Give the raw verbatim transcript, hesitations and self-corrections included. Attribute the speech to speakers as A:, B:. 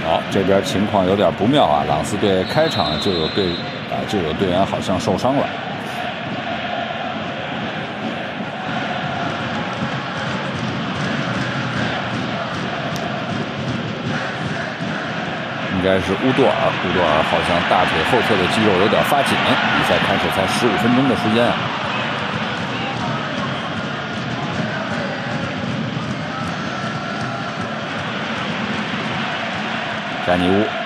A: 好，这边情况有点不妙啊！朗斯队开场就有队啊，就有队员好像受伤了。应该是乌多尔，乌多尔好像大腿后侧的肌肉有点发紧。比赛开始才十五分钟的时间啊。詹尼乌。